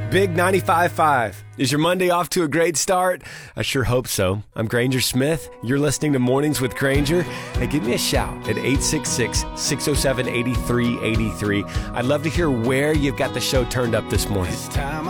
Big 95.5. Is your Monday off to a great start? I sure hope so. I'm Granger Smith. You're listening to Mornings with Granger. Hey, give me a shout at 866-607-8383. I'd love to hear where you've got the show turned up this morning.